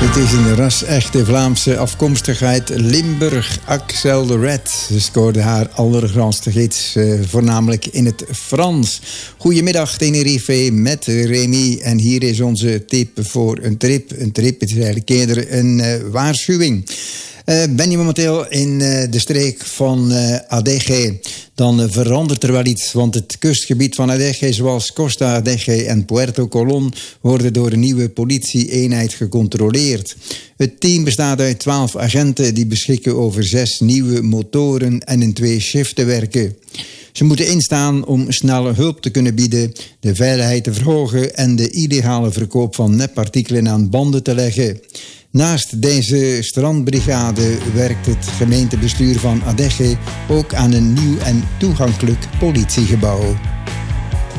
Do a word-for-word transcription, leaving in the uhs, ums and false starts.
Het is een ras-echte Vlaamse afkomstigheid, Limburg. Axel de Red. Ze scoorde haar allergrootste hits, uh, voornamelijk in het Frans. Goedemiddag Tenerife met Remy. En hier is onze tip voor een trip. Een trip is eigenlijk eerder een uh, waarschuwing. Uh, ben je momenteel in uh, de streek van uh, Adeje, dan uh, verandert er wel iets. Want het kustgebied van Adeje, zoals Costa Adeje en Puerto Colón, worden door een nieuwe politie-eenheid gecontroleerd. Het team bestaat uit twaalf agenten die beschikken over zes nieuwe motoren en in twee shiften werken. Ze moeten instaan om snelle hulp te kunnen bieden, de veiligheid te verhogen en de illegale verkoop van neppartikelen aan banden te leggen. Naast deze strandbrigade werkt het gemeentebestuur van Adeje ook aan een nieuw en toegankelijk politiegebouw.